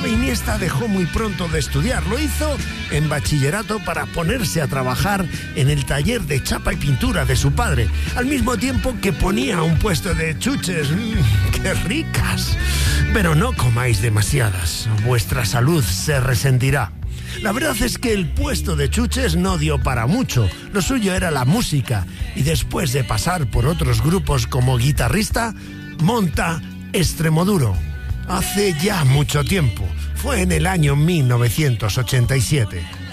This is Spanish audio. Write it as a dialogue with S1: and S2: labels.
S1: Xavi Iniesta dejó muy pronto de estudiar. Lo hizo en bachillerato para ponerse a trabajar en el taller de chapa y pintura de su padre, al mismo tiempo que ponía un puesto de chuches. ¡Qué ricas! Pero no comáis demasiadas, vuestra salud se resentirá. La verdad es que el puesto de chuches no dio para mucho. Lo suyo era la música, y después de pasar por otros grupos como guitarrista, monta Extremoduro. Hace ya mucho tiempo. Fue en el año 1987.